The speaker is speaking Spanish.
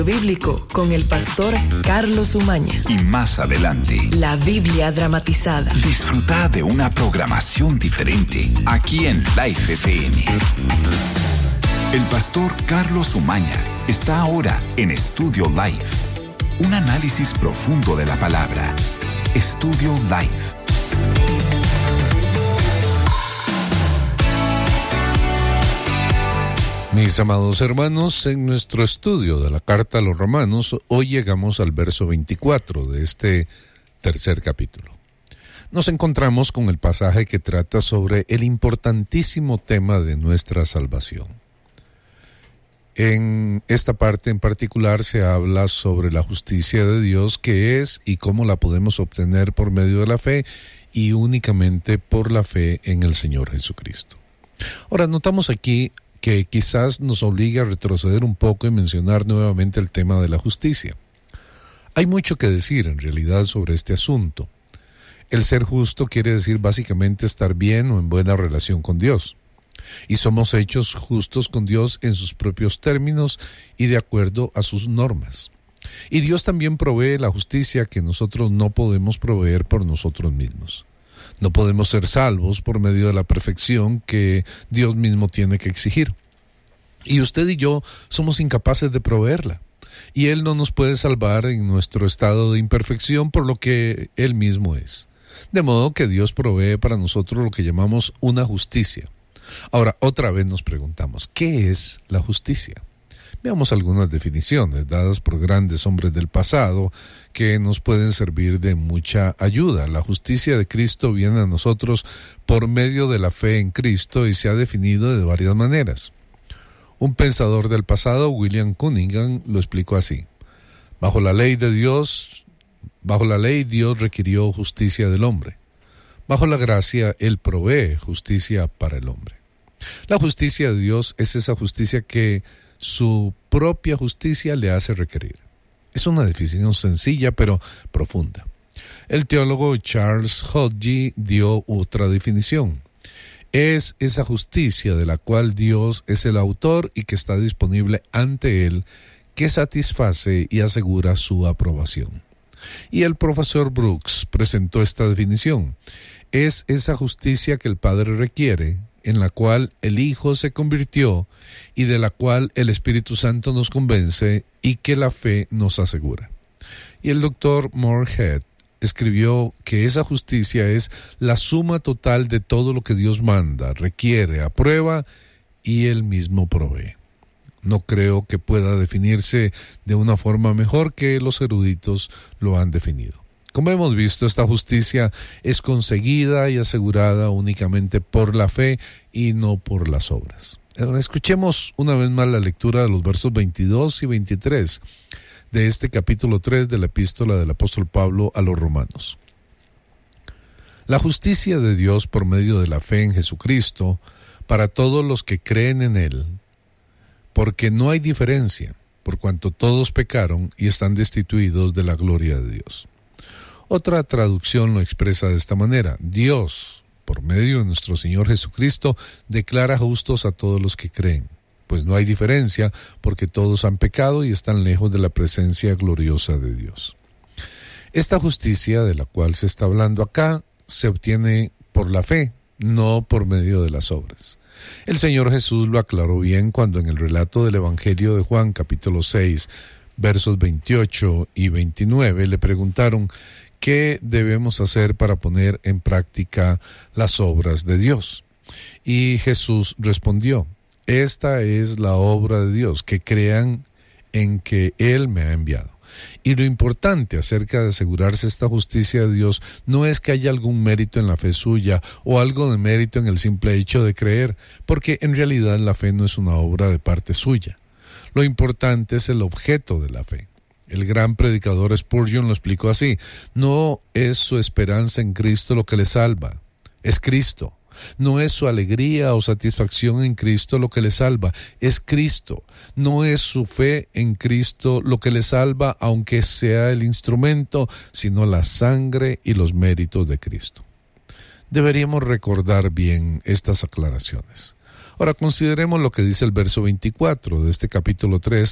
Bíblico con el pastor Carlos Umaña. Y más adelante, la Biblia dramatizada. Disfruta de una programación diferente aquí en Life FM. El pastor Carlos Umaña está ahora en Estudio Life. Un análisis profundo de la palabra. Estudio Life. Mis amados hermanos, en nuestro estudio de la Carta a los Romanos, hoy llegamos al verso 24 de este tercer capítulo. Nos encontramos con el pasaje que trata sobre el importantísimo tema de nuestra salvación. En esta parte en particular se habla sobre la justicia de Dios, qué es y cómo la podemos obtener por medio de la fe y únicamente por la fe en el Señor Jesucristo. Ahora, notamos aquí que quizás nos obliga a retroceder un poco y mencionar nuevamente el tema de la justicia. Hay mucho que decir en realidad sobre este asunto. El ser justo quiere decir básicamente estar bien o en buena relación con Dios. Y somos hechos justos con Dios en sus propios términos y de acuerdo a sus normas. Y Dios también provee la justicia que nosotros no podemos proveer por nosotros mismos. No podemos ser salvos por medio de la perfección que Dios mismo tiene que exigir. Y usted y yo somos incapaces de proveerla. Y Él no nos puede salvar en nuestro estado de imperfección por lo que Él mismo es. De modo que Dios provee para nosotros lo que llamamos una justicia. Ahora, otra vez nos preguntamos, ¿qué es la justicia? Veamos algunas definiciones dadas por grandes hombres del pasado que nos pueden servir de mucha ayuda. La justicia de Cristo viene a nosotros por medio de la fe en Cristo y se ha definido de varias maneras. Un pensador del pasado, William Cunningham, lo explicó así. Bajo la ley, Dios requirió justicia del hombre. Bajo la gracia, Él provee justicia para el hombre. La justicia de Dios es esa justicia que su propia justicia le hace requerir. Es una definición sencilla pero profunda. El teólogo Charles Hodge dio otra definición. Es esa justicia de la cual Dios es el autor y que está disponible ante Él, que satisface y asegura su aprobación. Y el profesor Brooks presentó esta definición. Es esa justicia que el Padre requiere, en la cual el Hijo se convirtió y de la cual el Espíritu Santo nos convence y que la fe nos asegura. Y el doctor Moorhead escribió que esa justicia es la suma total de todo lo que Dios manda, requiere, aprueba y Él mismo provee. No creo que pueda definirse de una forma mejor que los eruditos lo han definido. Como hemos visto, esta justicia es conseguida y asegurada únicamente por la fe y no por las obras. Ahora escuchemos una vez más la lectura de los versos 22 y 23 de este capítulo 3 de la epístola del apóstol Pablo a los Romanos. La justicia de Dios por medio de la fe en Jesucristo para todos los que creen en Él, porque no hay diferencia, por cuanto todos pecaron y están destituidos de la gloria de Dios. Otra traducción lo expresa de esta manera. Dios, por medio de nuestro Señor Jesucristo, declara justos a todos los que creen, pues no hay diferencia, porque todos han pecado y están lejos de la presencia gloriosa de Dios. Esta justicia de la cual se está hablando acá se obtiene por la fe, no por medio de las obras. El Señor Jesús lo aclaró bien cuando en el relato del Evangelio de Juan, capítulo 6, versos 28 y 29, le preguntaron: ¿qué debemos hacer para poner en práctica las obras de Dios? Y Jesús respondió: esta es la obra de Dios, que crean en que Él me ha enviado. Y lo importante acerca de asegurarse esta justicia de Dios no es que haya algún mérito en la fe suya o algo de mérito en el simple hecho de creer, porque en realidad la fe no es una obra de parte suya. Lo importante es el objeto de la fe. El gran predicador Spurgeon lo explicó así: no es su esperanza en Cristo lo que le salva, es Cristo. No es su alegría o satisfacción en Cristo lo que le salva, es Cristo. No es su fe en Cristo lo que le salva, aunque sea el instrumento, sino la sangre y los méritos de Cristo. Deberíamos recordar bien estas aclaraciones. Ahora consideremos lo que dice el verso 24 de este capítulo 3